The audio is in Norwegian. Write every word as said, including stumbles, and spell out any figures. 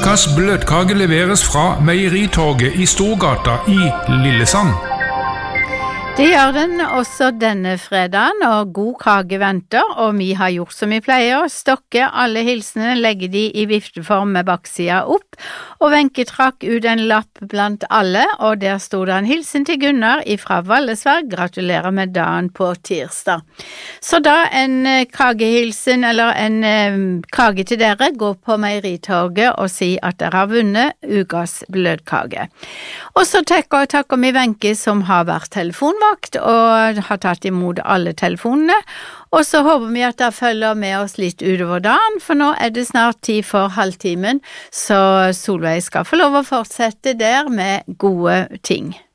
Ukas bløtkake leveres fra Meieritorget i Storgata i Lillesand. Det gjør den også denne fredagen, og god kake venter, og vi har gjort som vi pleier, stokke alle hilsene, legge de i vifteform med baksida opp, og Wenche trakk ut en lapp blant alle, og der stod det en hilsen til Gunnar ifra Vallesvær, gratulerer med dagen på tirsdag. Så da en kakehilsen, eller en eh, kake til dere, gå på Meieritorget og si at dere har vunnet ukas bløtkake. Og så takker, takker vi Wenche som har vært telefonvakt, og har tatt imot alle telefonene, og så håper vi at dere følger med oss litt utover dagen, for nå er det snart tid for halvtimen, så Solveig skal få lov å fortsette der med gode ting.